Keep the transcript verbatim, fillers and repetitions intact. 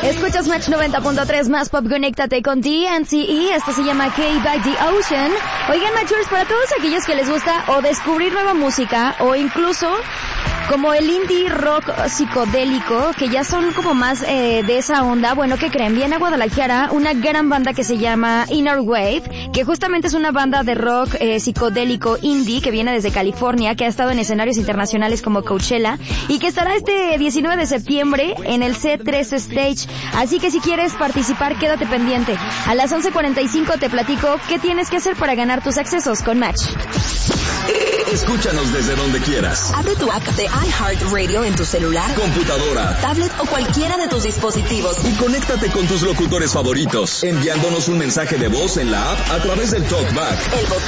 Escuchas Match noventa punto tres más pop, conéctate con D N C E, esto se llama K by the Ocean. Oigan, Matchers, para todos aquellos que les gusta o descubrir nueva música o incluso como el indie rock psicodélico, que ya son como más eh, de esa onda, bueno, ¿qué creen? Viene a Guadalajara una gran banda que se llama Inner Wave, que justamente es una banda de rock eh, psicodélico indie que viene desde California, que ha estado en escenarios internacionales como Coachella y que estará este diecinueve de septiembre en el C tres Stage. Así que si quieres participar, quédate pendiente. A las once cuarenta y cinco te platico qué tienes que hacer para ganar tus accesos con Match. Escúchanos desde donde quieras. Abre tu app de iHeartRadio en tu celular, computadora, tablet o cualquiera de tus dispositivos. Y conéctate con tus locutores favoritos, enviándonos un mensaje de voz en la app a través del TalkBack. El